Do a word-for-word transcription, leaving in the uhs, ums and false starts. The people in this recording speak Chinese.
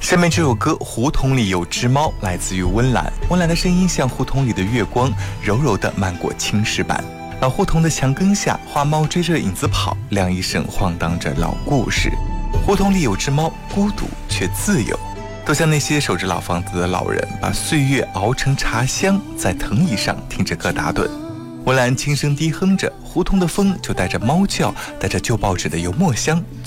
下面这首歌《胡同里有只猫》来自于温岚，温岚的声音像胡同里的月光，柔柔地漫过青石板。老胡同的墙根下，花猫追着影子跑，晾衣绳晃荡着老故事。胡同里有只猫，孤独却自由，都像那些守着老房子的老人，把岁月熬成茶香，在藤椅上听着歌打盹。温岚轻声低哼着，胡同的风就带着猫叫，带着旧报纸的油墨香，